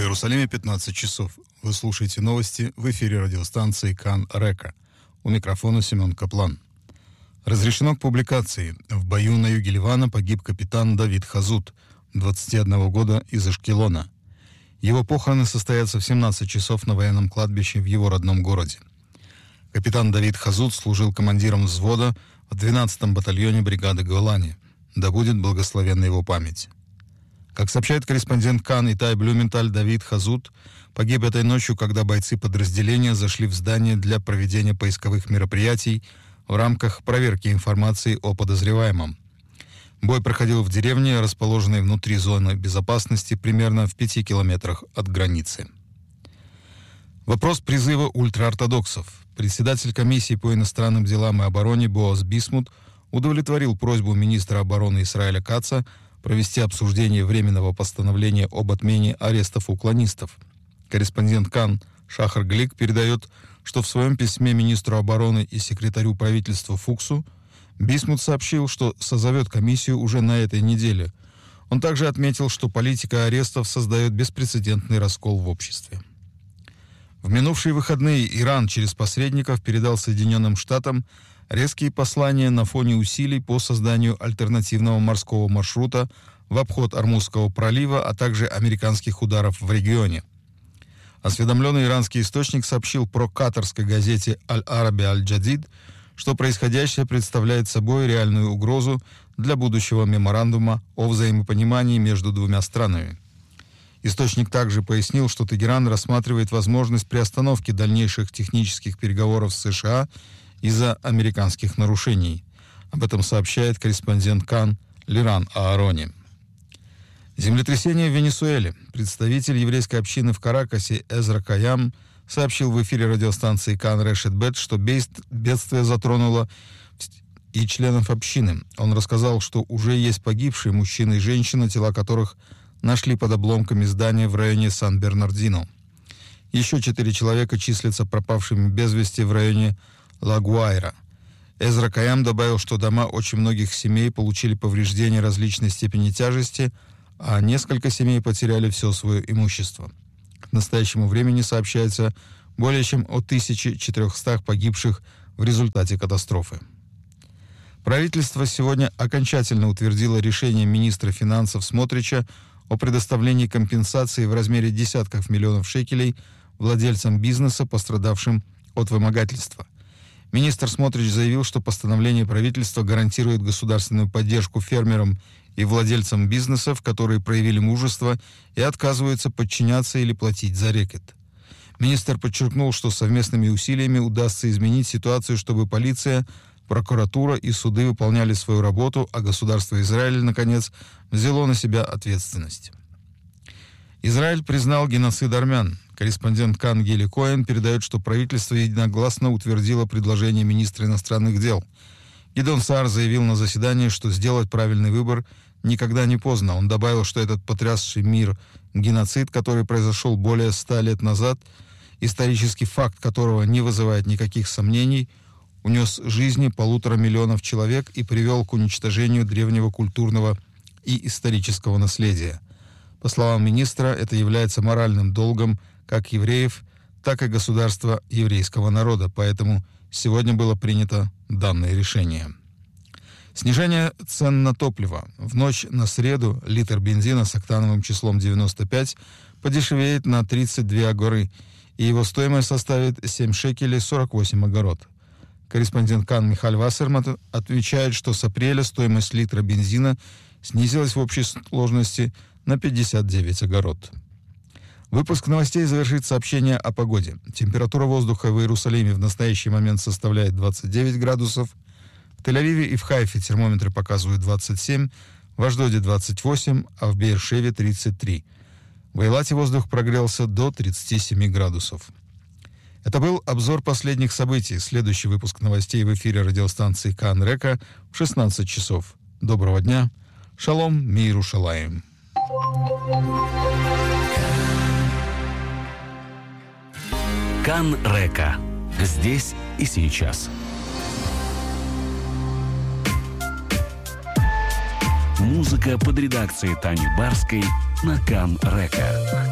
Иерусалиме 15 часов. Вы слушаете новости в эфире радиостанции Кан Река. У микрофона Семен Каплан. Разрешено к публикации. В бою на юге Ливана погиб капитан Давид Хазут, 21 года, из Ашкелона. Его похороны состоятся в 17 часов на военном кладбище в его родном городе. Капитан Давид Хазут служил командиром взвода в 12-м батальоне бригады Голани. Да будет благословенна его память. Как сообщает корреспондент Кан Итай Блюменталь, Давид Хазут погиб этой ночью, когда бойцы подразделения зашли в здание для проведения поисковых мероприятий в рамках проверки информации о подозреваемом. Бой проходил в деревне, расположенной внутри зоны безопасности, примерно в 5 километрах от границы. Вопрос призыва ультраортодоксов. Председатель комиссии по иностранным делам и обороне Боаз Бисмут удовлетворил просьбу министра обороны Исраэля Каца провести обсуждение временного постановления об отмене арестов уклонистов. Корреспондент Кан Шахар Глик передает, что в своем письме министру обороны и секретарю правительства Фуксу Бисмут сообщил, что созовет комиссию уже на этой неделе. Он также отметил, что политика арестов создает беспрецедентный раскол в обществе. В минувшие выходные Иран через посредников передал Соединенным Штатам резкие послания на фоне усилий по созданию альтернативного морского маршрута в обход Ормузского пролива, а также американских ударов в регионе. Осведомленный иранский источник сообщил про катарской газете «Аль-Араби Аль-Джадид», что происходящее представляет собой реальную угрозу для будущего меморандума о взаимопонимании между двумя странами. Источник также пояснил, что Тегеран рассматривает возможность приостановки дальнейших технических переговоров с США из-за американских нарушений. Об этом сообщает корреспондент Кан Лиран Аарони. Землетрясение в Венесуэле. Представитель еврейской общины в Каракасе Эзра Каям сообщил в эфире радиостанции Кан Решет Бет, что бедствие затронуло и членов общины. Он рассказал, что уже есть погибшие мужчины и женщины, тела которых нашли под обломками здания в районе Сан-Бернардино. Еще 4 человека числятся пропавшими без вести в районе Ла-Гуайра. Эзра Каям добавил, что дома очень многих семей получили повреждения различной степени тяжести, а несколько семей потеряли все свое имущество. К настоящему времени сообщается более чем о 1400 погибших в результате катастрофы. Правительство сегодня окончательно утвердило решение министра финансов Смотрича о предоставлении компенсации в размере десятков миллионов шекелей владельцам бизнеса, пострадавшим от вымогательства. Министр Смотрич заявил, что постановление правительства гарантирует государственную поддержку фермерам и владельцам бизнесов, которые проявили мужество и отказываются подчиняться или платить за рекет. Министр подчеркнул, что совместными усилиями удастся изменить ситуацию, чтобы полиция, прокуратура и суды выполняли свою работу, а государство Израиль, наконец, взяло на себя ответственность. Израиль признал геноцид армян. Корреспондент Кан Гели Коэн передает, что правительство единогласно утвердило предложение министра иностранных дел. Гидеон Саар заявил на заседании, что сделать правильный выбор никогда не поздно. Он добавил, что этот потрясший мир геноцид, который произошел более 100 лет назад, исторический факт которого не вызывает никаких сомнений, унес жизни 1,5 миллиона человек и привел к уничтожению древнего культурного и исторического наследия. По словам министра, это является моральным долгом как евреев, так и государства еврейского народа, поэтому сегодня было принято данное решение. Снижение цен на топливо. В ночь на среду литр бензина с октановым числом 95 подешевеет на 32 агоры, и его стоимость составит 7 шекелей 48 огород. Корреспондент Кан Михаль Вассерман отвечает, что с апреля стоимость литра бензина снизилась в общей сложности на 59 огород. Выпуск новостей завершит сообщение о погоде. Температура воздуха в Иерусалиме в настоящий момент составляет 29 градусов. В Тель-Авиве и в Хайфе термометры показывают 27, в Ашдоде 28, а в Беэр-Шеве 33. В Эйлате воздух прогрелся до 37 градусов. Это был обзор последних событий. Следующий выпуск новостей в эфире радиостанции Кан Река в 16 часов. Доброго дня. Шалом, миру шалаем. Кан Река. Здесь и сейчас. Музыка под редакцией Тани Барской на Кан Река.